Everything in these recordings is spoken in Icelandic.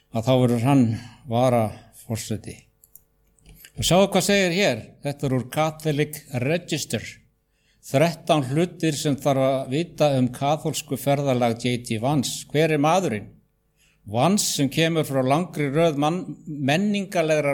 að þá verður hann varaforseti. Og sjáu hvað segir hér, þetta úr Catholic Register. 13 hlutir sem þarf að vita kaþólsku ferðalag J.D. Vance. Hver maðurinn? Vance sem kemur frá langri röð menningarlegrar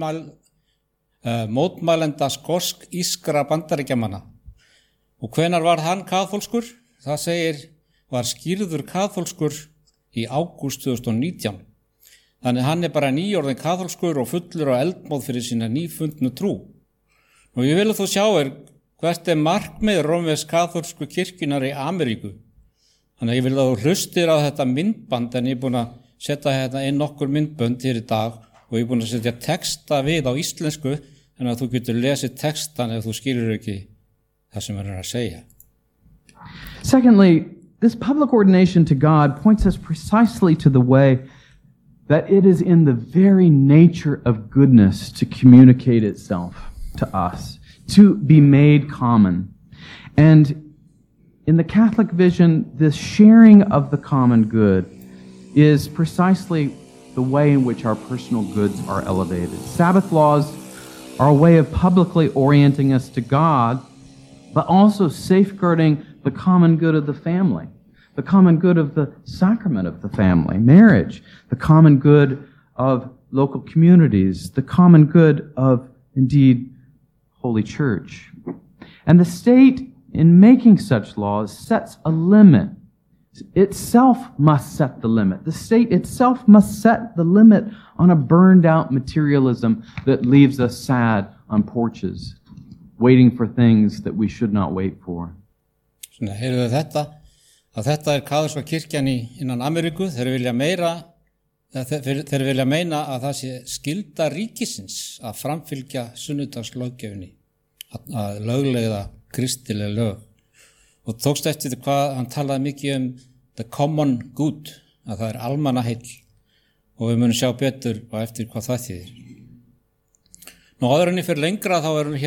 mótmælenda skosk-ískra bandaríkjamanna. Og hvenær var hann kaþólskur? Það segir, var skýrður kaþólskur í ágúst 2019. Þannig hann bara nýorðin kaþólskur og fullur á eldmóð fyrir sína nýfundnu trú. Og ég vil að þú sjáir hvert markmið rómversk-kaþólsku kirkjunnar í Ameríku. Þannig ég vil að þú hlustir á þetta myndband, en ég búin að setja hérna inn nokkur myndbönd hér í dag og ég búin að setja texta við á íslensku, en að þú getur lesið textan ef þú skilur ekki það sem að segja. Secondly, this public ordination to God points us precisely to the way that it is in the very nature of goodness to communicate itself to us, to be made common. And in the Catholic vision, this sharing of the common good is precisely the way in which our personal goods are elevated. Sabbath laws are a way of publicly orienting us to God, but also safeguarding the common good of the family, the common good of the sacrament of the family, marriage, the common good of local communities, the common good of, indeed, Holy Church. And the state, in making such laws, sets a limit. Itself must set the limit. The state itself must set the limit on a burned-out materialism that leaves us sad on porches, waiting for things that we should not wait for. Svona, heyrðu þetta, að þetta kaþólska kirkjan innan Ameríku, þeir vilja meina að það sé skylda ríkisins að framfylgja sunnudagslöggjöfinni, að lögleiða kristileg lög. Og tókst eftir hvað hann talaði mikið the common good, að það almannaheill, og við munum sjá betur eftir hvað það þýðir. Nú áður en fyrir lengra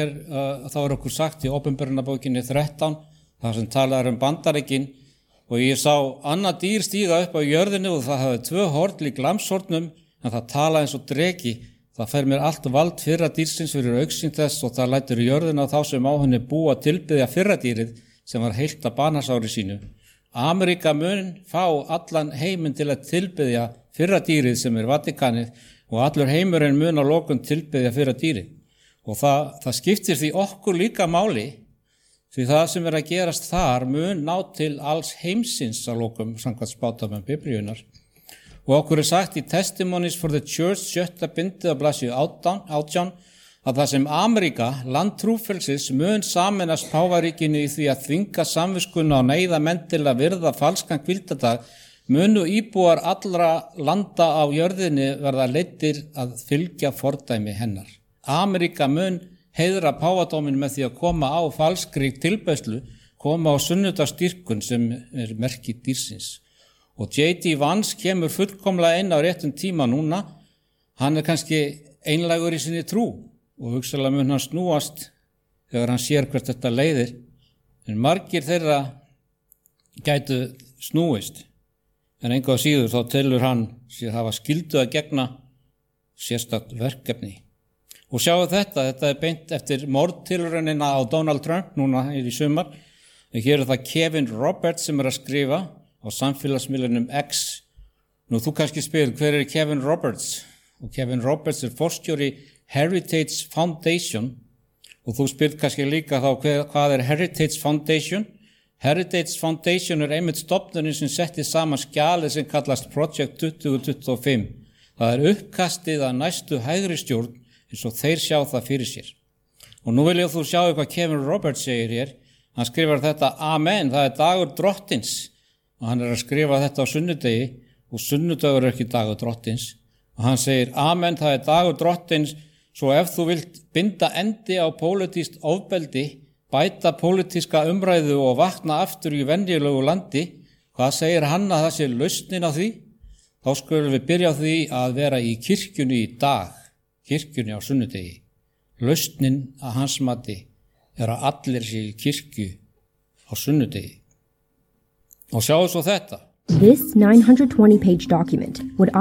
þá okkur sagt í Opinberunarbókinni 13, það sem talaði Bandaríkin, og ég sá annað dýr stíga upp á jörðinu og það hafði 2 horn lík lamshornum, en það talaði eins og dreki. Það fer mér allt vald fyrra dýrsins fyrir augsýn þess, og það lætur jörðina þá sem á henni búa tilbiðja fyrra dýrið sem var heilt að banasári sínu. Ameríka mun fá allan heiminn til að tilbiðja fyrra dýrið sem Vatikanið, og allur heimurinn mun á lokun tilbiðja fyrra dýrið. Og það skiptir því okkur líka máli, því það sem að gerast þar mun ná til alls heimsins á lokum samkvæmt spádómum Biblíunnar. Og okkur sagt í Testimonies for the Church 7. bindið á blaðsíðu 18 að það sem Ameríka, land trúfrelsis, mun sameinast páfaríkinu í því að þvinga samviskuna og neyða menn til að virða falskan hvíldardag, munu íbúar allra landa á jörðinni verða leiddir að fylgja fordæmi hennar. Ameríka mun heiðra páfadóminn með því að koma á falskri tilbeiðslu, koma á sunnudagstýrkun sem merki dýrsins. Og J.D. Vance kemur fullkomlega inn á réttum tíma núna. Hann kannski einlægur í sinni trú og hugsalega mun hann snúast þegar hann sér hvert þetta leiðir. En margir þeirra gætu snúist. En engu að síður þá telur hann sér hafa skyldu að gegna sérstakt verkefni. Og sjáu þetta beint eftir mordtilraunina á Donald Trump núna í sumar. Hér það Kevin Roberts sem að skrifa á samfélagsmiðlunum X. Nú þú kannski spyrir hver Kevin Roberts? Og Kevin Roberts forstjóri Heritage Foundation, og þú spyrir kannski líka þá hvað Heritage Foundation? Heritage Foundation einmitt stofnunin sem setti saman skjalið sem kallast Project 2025. Það uppkastið að næstu hægri stjórn eins og þeir sjá það fyrir sér. Og nú vil ég að þú sjá hvað Kevin Roberts segir hér. Hann skrifar þetta, Amen, það dagur drottins. Og hann að skrifa þetta á sunnudegi, og sunnudagur ekki dagur drottins. Og hann segir, Amen, það dagur drottins, svo ef þú vilt binda endi á pólitískt ofbeldi, bæta pólitíska umræðu og vakna aftur í venjulegu landi, hvað segir hann að það sé lausnin á því? Þá skulum við byrja á því að vera í kirkjunni í dag, kirkjunni á sunnudegi. Lausnin að hans mati að allir séu í kirkju á sunnudegi. Og sjáu svo þetta. This 920-page document would